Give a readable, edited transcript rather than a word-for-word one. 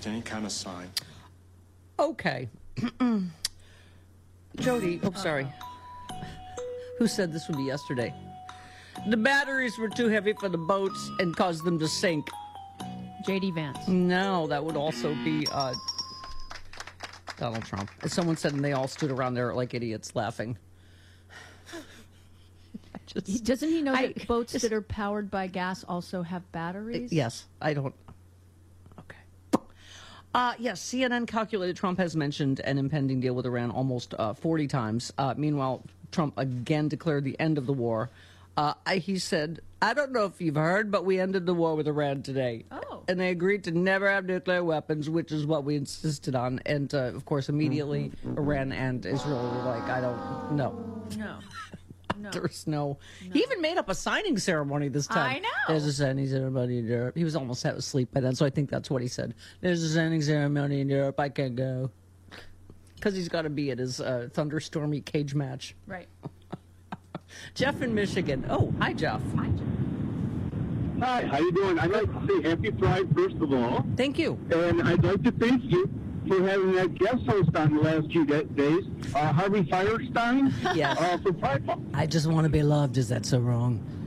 against any kind of sign. Okay. Jody, sorry. Who said this would be yesterday? The batteries were too heavy for the boats and caused them to sink. J.D. Vance. No, that would also be Donald Trump. As someone said, and they all stood around there like idiots laughing. Doesn't he know that boats that are powered by gas also have batteries? Yes, I don't. Okay. Yes, CNN calculated Trump has mentioned an impending deal with Iran almost 40 times. Meanwhile, Trump again declared the end of the war. He said, I don't know if you've heard, but we ended the war with Iran today. Oh. And they agreed to never have nuclear weapons, which is what we insisted on. And, of course, immediately Iran and Israel were like, I don't know. No. There's no. He even made up a signing ceremony this time. I know. There's a signing ceremony in Europe. He was almost asleep by then, so I think that's what he said. There's a signing ceremony in Europe. I can't go. Because he's got to be at his thunderstormy cage match. Right. Jeff in Michigan. Oh, hi, Jeff. Hi, how you doing? I'd like to say happy Pride, first of all. Thank you. And I'd like to thank you for having that guest host on the last few days, Harvey Firestein. Yes. For Pride. I just want to be loved. Is that so wrong?